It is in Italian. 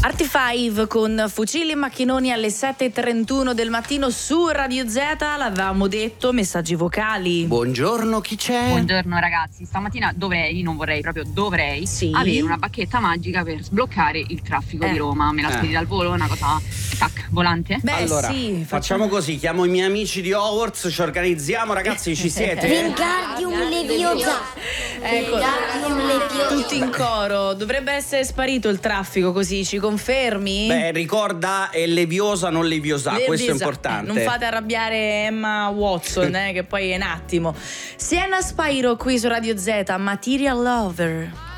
Artifive con Fucili e Macchinoni alle 7:31 del mattino su Radio Z. L'avevamo detto, messaggi vocali. Buongiorno, chi c'è? Buongiorno ragazzi, stamattina dovrei Sì. avere una bacchetta magica per sbloccare il traffico di Roma. Me la spieghi dal volo, una cosa tac, volante? Beh, Allora, sì, facciamo così, chiamo i miei amici di Hogwarts, ci organizziamo, ragazzi, ci siete? Wingardium Leviosa. Ecco, Wingardium Leviosa. tutti in coro. Dovrebbe essere sparito il traffico, così ci confermi? Beh, ricorda, è leviosa, non leviosa, questo è Esatto. importante. Non fate arrabbiare Emma Watson, che poi è un attimo. Sienna Spyro qui su Radio Z, Material Lover.